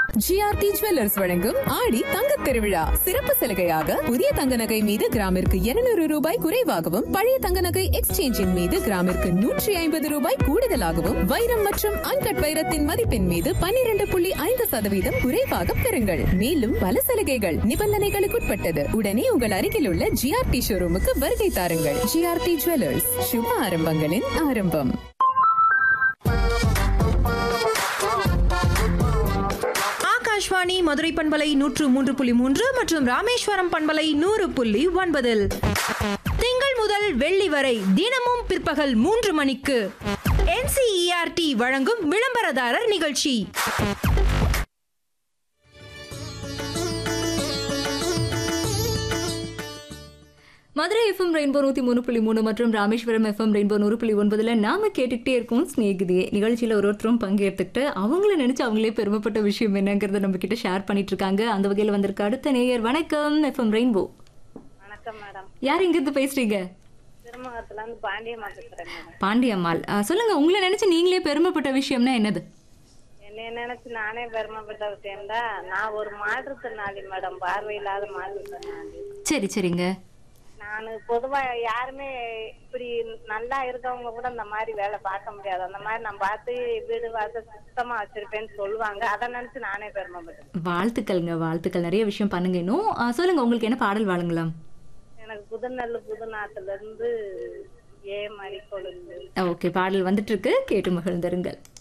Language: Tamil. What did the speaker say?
ஜிஆர்டி ஜுவல்லர்ஸ் வழங்கும் ஆடி தங்கத் திருவிழா சிறப்பு சலுகையாக புதிய தங்க நகை மீது கிராமிற்கு 200 ரூபாய் குறைவாகவும் பழைய தங்க நகை எக்ஸ்சேஞ்சின் மீது கிராமிற்கு 150 ரூபாய் கூடுதலாகவும் வைரம் மற்றும் அன்கட் வைரத்தின் மதிப்பின் மீது 12.5% குறைவாக பெறுங்கள். மேலும் பல சலுகைகள் நிபந்தனைகளுக்குட்பட்டது. உடனே உங்கள் அருகில் உள்ள ஜிஆர்டி ஷோரூமுக்கு வருகை தாருங்கள். ஜிஆர்டி ஜுவல்லர்ஸ், சுப ஆரம்பங்களின் ஆரம்பம். ஆகாஷ்வாணி மதுரை பண்பலை 103.3 மற்றும் ராமேஸ்வரம் பண்பலை 100.9 திங்கள் முதல் வெள்ளி வரை தினமும் பிற்பகல் 3 மணிக்கு NCERT வழங்கும் விளம்பரதாரர் நிகழ்ச்சி. மதுரை எஃப்எம் ரெயின்போ 103.3 மற்றும் ராமேஸ்வரம் எஃப்எம் ரெயின்போ 100.9 நாம கேட்டுக்கிட்டே இருக்கோம் ஸ்நேகிதியே நிகழ்ச்சியில் ஒருத்தரும் பங்கேற்றுக்கிட்டு அவங்கள நினைச்சு அவங்களே பெருமைப்பட்ட விஷயம் என்னங்கிறத நம்ம கிட்ட ஷேர் பண்ணிட்டு இருக்காங்க. அந்த வகையில் வந்திருக்க அடுத்த நேயர். வணக்கம் எஃப்எம் ரெயின்போ. வணக்கம் மேடம். யார் இங்கிருந்து பேசுறீங்க? திருமங்கலத்துல இருந்து பாண்டியம்மா பேசுறேன் மேடம். பாண்டியம்மாள், சொல்லுங்க, உங்களை நினைச்சு நீங்களே பெருமைப்பட்ட விஷயம்னா என்னது? என்ன நினைச்சு நானே பெருமைப்பட்ட விஷயம் தான். நான் ஒரு மாற்றுத்திறனாளி மேடம், பார்வையில்லாத மாற்றுத்திறனாளி. சரிங்க. நான் பொதுவா யாருமே இப்படி நல்லா இருக்கவங்க கூட இந்த மாதிரி வேலை பார்க்க முடியாது. அந்த மாதிரி நான் பார்த்து வீடு வாசல் சுத்தமா வச்சிருப்பேன்னு சொல்லுவாங்க. அதை நினைச்சு நானே பெருமைப்பட்டேன். வாழ்த்துக்கள்ங்க, வாழ்த்துக்கள். நிறைய விஷயம் பண்ணுங்க இன்னும். சொல்லுங்க, உங்களுக்கு என்ன பாடல் வாழுங்களாம்? எனக்கு புதுநெல்லு புதுநாட்டுல இருந்து ஏ மாதிரி கொழுந்து. ஓகே, பாடல் வந்துட்டு இருக்கு, கேட்டு மகிழ்ந்துருங்கள்.